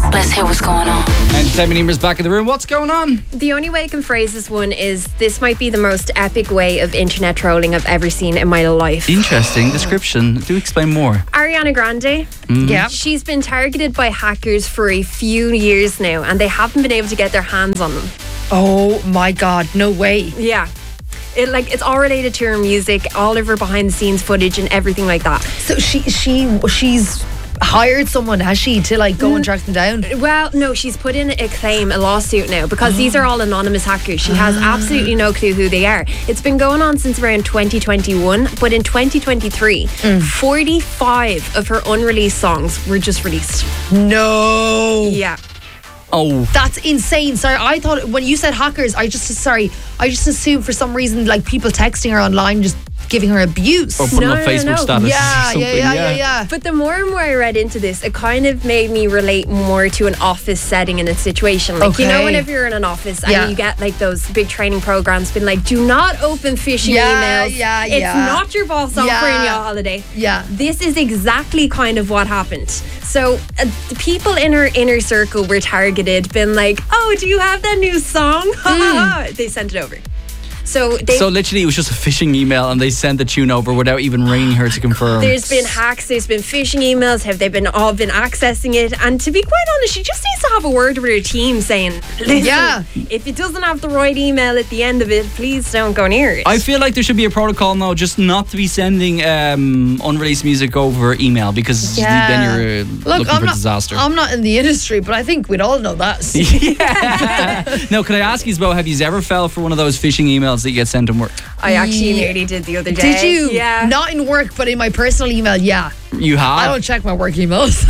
Let's hear what's going on. Entertainment Emer's back in the room. What's going on? The only way I can phrase this one is this might be the most epic way of internet trolling I've ever seen in my life. Interesting description. Do explain more. Ariana Grande. Yeah. She's been targeted by hackers for a few years now and they haven't been able to get their hands on them. Oh my God, no way. Yeah. It's all related to her music, all of her behind the scenes footage and everything like that. So she's hired someone, has she, to like go and track them down? Well, no, she's put in a lawsuit now because these are all anonymous hackers. She has absolutely no clue who they are. It's been going on since around 2021, but in 2023, 45 of her unreleased songs were just released. No. Yeah. Oh. That's insane. Sorry, I thought when you said hackers, I just assumed for some reason like people texting her online just giving her abuse. Or putting up Facebook status. Yeah. But the more and more I read into this, it kind of made me relate more to an office setting and a situation. Like, you know, whenever you're in an office and you get like those big training programs being like, do not open phishing emails. It's not your boss offering you a holiday. Yeah. This is exactly kind of what happened. So the people in her inner circle were targeted, been like, oh, do you have that new song? They sent it over. So literally it was just a phishing email and they sent the tune over without even ringing her to confirm. There's been hacks, there's been phishing emails, have they been accessing it? And to be quite honest, she just needs to have a word with her team saying, listen, if it doesn't have the right email at the end of it, please don't go near it. I feel like there should be a protocol now just not to be sending unreleased music over email because then you're looking for disaster. I'm not in the industry, but I think we'd all know that. No, can I ask you about, have you ever fell for one of those phishing emails that you get sent in work? I actually nearly did the other day. Did you? Yeah. Not in work, but in my personal email, yeah. You have? I don't check my work emails.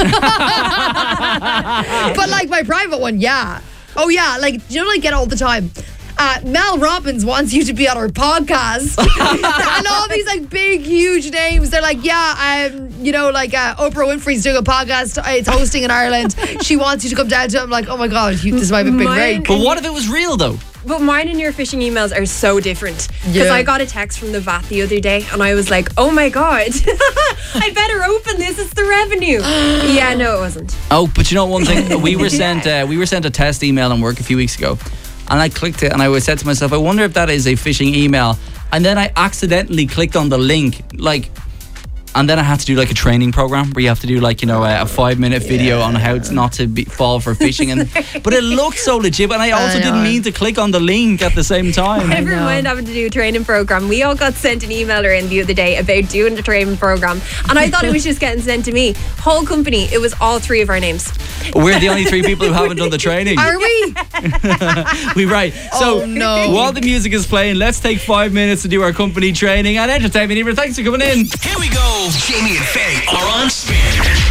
But like my private one, yeah. Oh yeah, like, you know, like get all the time. Mel Robbins wants you to be on her podcast. And all these like big huge names, they're like, Oprah Winfrey's doing a podcast, it's hosting in Ireland, she wants you to come down to it. I'm like, oh my God, this might be a big break. But what if it was real though? But mine and your phishing emails are so different. Because I got a text from the VAT the other day and I was like, oh my God, I better open this, it's the revenue. Yeah, no, it wasn't. Oh, but you know one thing, we were sent a test email in work a few weeks ago and I clicked it and I said to myself, I wonder if that is a phishing email. And then I accidentally clicked on the link, and then I had to do like a training program where you have to do like, a 5-minute video on how not to fall for phishing. But it looked so legit, and I also didn't mean to click on the link at the same time. Never mind having to do a training program. We all got sent an email in the other day about doing the training program, and I thought it was just getting sent to me. Whole company, it was all 3 of our names. We're the only 3 people who haven't done the training. Are we? So while the music is playing, let's take 5 minutes to do our company training and entertainment. Thanks for coming in. Here we go. Jamie and Faye are on spin.